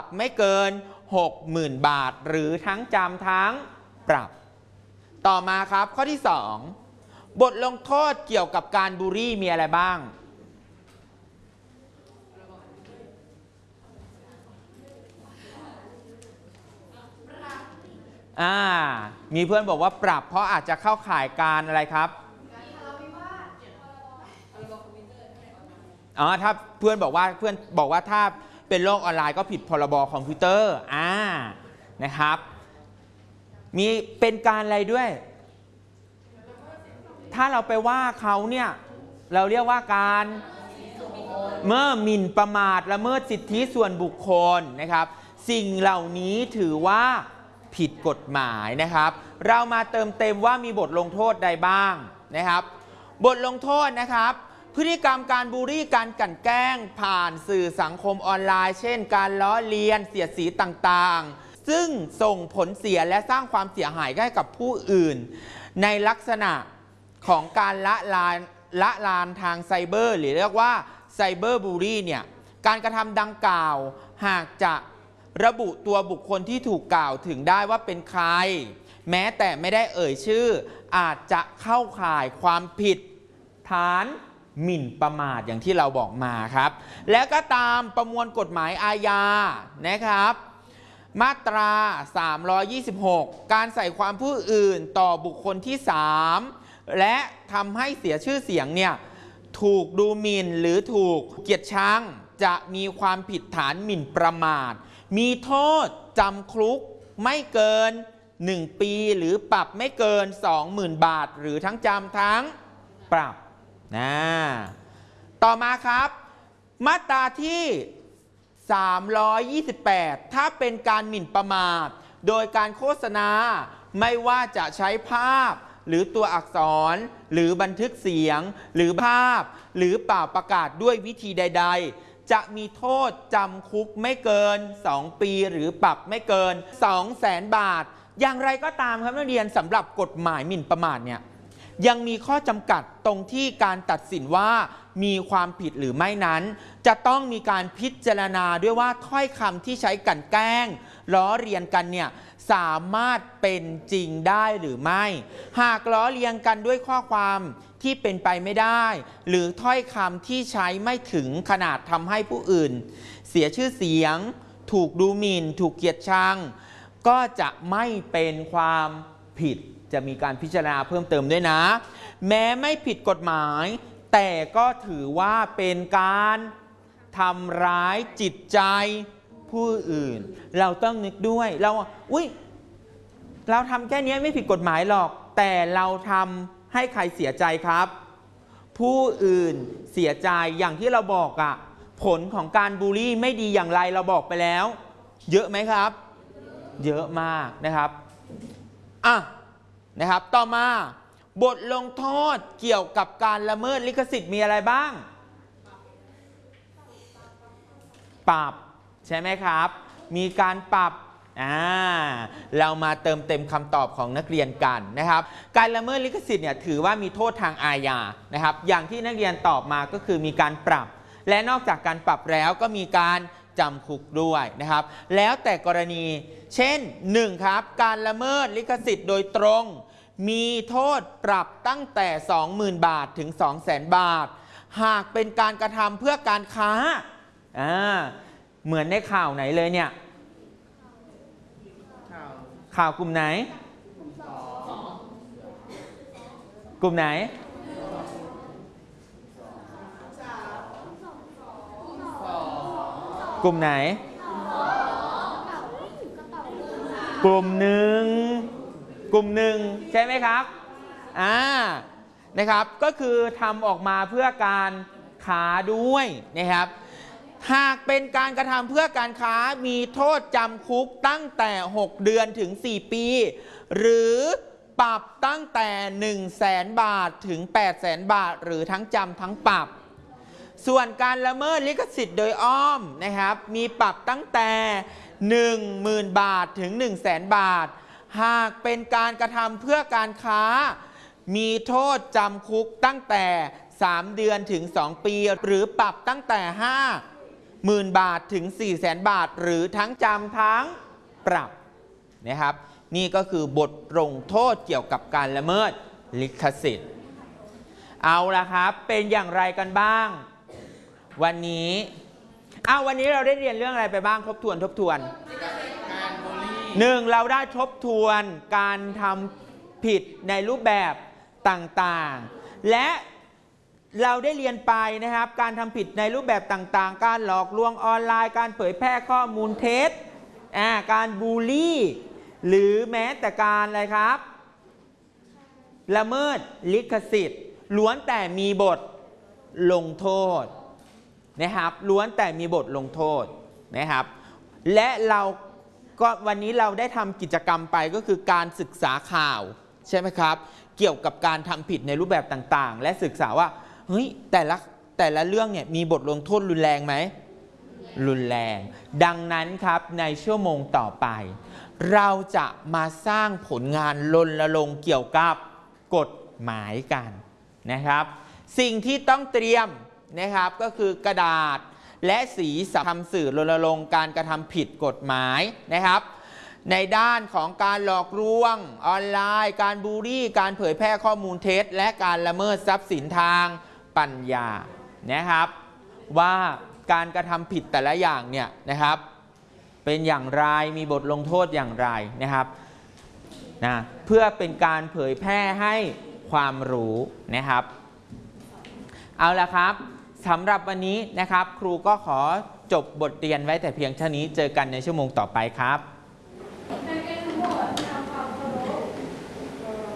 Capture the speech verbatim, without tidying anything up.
ไม่เกิน หกหมื่น บาทหรือทั้งจำทั้งปรับต่อมาครับข้อที่สองบทลงโทษเกี่ยวกับการบูลลี่มีอะไรบ้างอ่ามีเพื่อนบอกว่าปรับเพราะอาจจะเข้าข่ายการอะไรครับอ๋อถ้าเพื่อนบอกว่าเพื่อนบอกว่าถ้าเป็นโลกออนไลน์ก็ผิดพรบคอมพิวเตอร์อ่านะครับมีเป็นการอะไรด้วยถ้าเราไปว่าเขาเนี่ยเราเรียกว่าการเมื่อหมิ่นประมาทละเมิดสิทธิส่วนบุคคลนะครับสิ่งเหล่านี้ถือว่าผิดกฎหมายนะครับเรามาเติมเต็มว่ามีบทลงโทษใดบ้างนะครับบทลงโทษนะครับพฤติกรรมการบูลลี่การกลั่นแกล้งผ่านสื่อสังคมออนไลน์เช่นการล้อเลียนเสียดสีต่างๆซึ่งส่งผลเสียและสร้างความเสียหายให้กับผู้อื่นในลักษณะของการละลานละลานทางไซเบอร์หรือเรียกว่าไซเบอร์บูลลี่เนี่ยการกระทำดังกล่าวหากจะระบุตัวบุคคลที่ถูกกล่าวถึงได้ว่าเป็นใครแม้แต่ไม่ได้เอ่ยชื่ออาจจะเข้าข่ายความผิดฐานหมิ่นประมาทอย่างที่เราบอกมาครับแล้วก็ตามประมวลกฎหมายอาญานะครับมาตราสามร้อยยี่สิบหกการใส่ความผู้อื่นต่อบุคคลที่สามและทำให้เสียชื่อเสียงเนี่ยถูกดูหมิ่นหรือถูกเกียรติชังจะมีความผิดฐานหมิ่นประมาทมีโทษจำคุกไม่เกินหนึ่งปีหรือปรับไม่เกิน สองหมื่น บาทหรือทั้งจำทั้งปรับนะต่อมาครับมาตราที่สามร้อยยี่สิบแปดถ้าเป็นการหมิ่นประมาทโดยการโฆษณาไม่ว่าจะใช้ภาพหรือตัวอักษรหรือบันทึกเสียงหรือภาพหรือเปล่าประกาศด้วยวิธีใดๆจะมีโทษจำคุกไม่เกินสองปีหรือปรับไม่เกิน สองแสน บาทอย่างไรก็ตามครับนักเรียนสำหรับกฎหมายหมิ่นประมาทเนี่ยยังมีข้อจำกัดตรงที่การตัดสินว่ามีความผิดหรือไม่นั้นจะต้องมีการพิจารณาด้วยว่าถ้อยคำที่ใช้กลั่นแกล้งล้อเลียนกันเนี่ยสามารถเป็นจริงได้หรือไม่หากล้อเลียนกันด้วยข้อความที่เป็นไปไม่ได้หรือถ้อยคำที่ใช้ไม่ถึงขนาดทำให้ผู้อื่นเสียชื่อเสียงถูกดูหมิ่นถูกเกลียดชังก็จะไม่เป็นความผิดจะมีการพิจารณาเพิ่มเติมด้วยนะแม้ไม่ผิดกฎหมายแต่ก็ถือว่าเป็นการทำร้ายจิตใจผู้อื่นเราต้องนึกด้วยเราอุ้ยเราทำแค่นี้ไม่ผิดกฎหมายหรอกแต่เราทำให้ใครเสียใจครับผู้อื่นเสียใจอย่างที่เราบอกอะผลของการบูลลี่ไม่ดีอย่างไรเราบอกไปแล้วเยอะไหมครับเยอะมากนะครับอ่ะนะครับต่อมาบทลงโทษเกี่ยวกับการละเมิดลิขสิทธิ์มีอะไรบ้างปรับใช่ไหมครับมีการปรับอ่าเรามาเติมเต็มคำตอบของนักเรียนกันนะครับการละเมิดลิขสิทธิ์เนี่ยถือว่ามีโทษทางอาญานะครับอย่างที่นักเรียนตอบมาก็คือมีการปรับและนอกจากการปรับแล้วก็มีการจำคุกด้วยนะครับแล้วแต่กรณีเช่นหนึ่งครับการละเมิดลิขสิทธิ์โดยตรงมีโทษปรับตั้งแต่ สองหมื่น บาทถึง สองแสน บาทหากเป็นการกระทำเพื่อการค้าอ่าเหมือนในข่าวไหนเลยเนี่ยข่าวกลุ่มไหนกลุ่มไหนกลุ่มไหนกลุ่มหนึ่งกลุ่มหนึ่งใช่ไหมครับอ่านะครับก็คือทำออกมาเพื่อการค้าด้วยนะครับหากเป็นการกระทำเพื่อการค้ามีโทษจำคุกตั้งแต่หกเดือนถึงสี่ปีหรือปรับตั้งแต่ หนึ่งแสน บาทถึง แปดแสน บาทหรือทั้งจำทั้งปรับส่วนการละเมิดลิขสิทธิ์โดยอ้อมนะครับมีปรับตั้งแต่ หนึ่งหมื่น บาทถึง หนึ่งแสน บาทหากเป็นการกระทำเพื่อการค้ามีโทษจำคุกตั้งแต่สามเดือนถึงสองปีหรือปรับตั้งแต่ห้าหมื่นบาทถึง สี่แสน บาทหรือทั้งจำทั้งปรับนะครับนี่ก็คือบทลงโทษเกี่ยวกับการละเมิดลิขสิทธิ์เอาละครับเป็นอย่างไรกันบ้างวันนี้เอาวันนี้เราได้เรียนเรื่องอะไรไปบ้างทบทวนทบทวนหนึ่งเราได้ทบทวนการทำผิดในรูปแบบต่างๆและเราได้เรียนไปนะครับการทำผิดในรูปแบบต่างๆการหลอกลวงออนไลน์การเผยแพร่ข้อมูลเท็จการบูลลี่หรือแม้แต่การอะไรครับละเมิดลิขสิทธิ์ล้วนแต่มีบทลงโทษนะครับล้วนแต่มีบทลงโทษนะครับและเราก็วันนี้เราได้ทำกิจกรรมไปก็คือการศึกษาข่าวใช่ไหมครับเกี่ยวกับการทำผิดในรูปแบบต่างๆและศึกษาว่าเฮ้ยแต่ละแต่ละเรื่องเนี่ยมีบทลงโทษรุนแรงไหมรุนแรงดังนั้นครับในชั่วโมงต่อไปเราจะมาสร้างผลงานรณรงค์เกี่ยวกับกฎหมายกันนะครับสิ่งที่ต้องเตรียมนะครับก็คือกระดาษและสีสำคัญสื่อรณรงค์การกระทำผิดกฎหมายนะครับในด้านของการหลอกลวงออนไลน์การบูลลี่การเผยแพร่ข้อมูลเท็จและการละเมิดทรัพย์สินทางปัญญานะครับว่าการกระทำผิดแต่ละอย่างเนี่ยนะครับเป็นอย่างไรมีบทลงโทษอย่างไรนะครับนะเพื่อเป็นการเผยแพร่ให้ความรู้นะครับเอาละครับสำหรับวันนี้นะครับครูก็ขอจบบทเรียนไว้แต่เพียงเท่านี้เจอกันในชั่วโมงต่อไปครับ